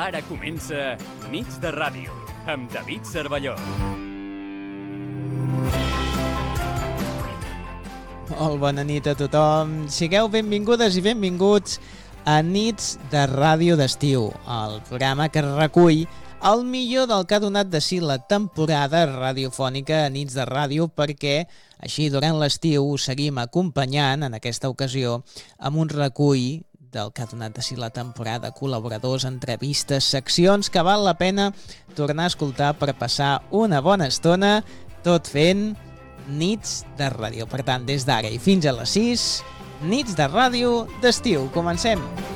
Ara comença Nits de Ràdio, amb David Cervelló. Molt bona nit a tothom. Sigueu benvingudes i benvinguts a Nits de Ràdio d'estiu, el programa que recull el millor del que ha donat de si la temporada radiofònica a Nits de Ràdio, perquè així durant l'estiu us seguim acompanyant en aquesta ocasió amb un recull del que ha donat de si la temporada, col·laboradors, entrevistes, seccions que val la pena tornar a escoltar per passar una bona estona, tot fent Nits de Ràdio. Per tant, des d'ara i fins a les 6, Nits de Ràdio d'estiu. Comencem!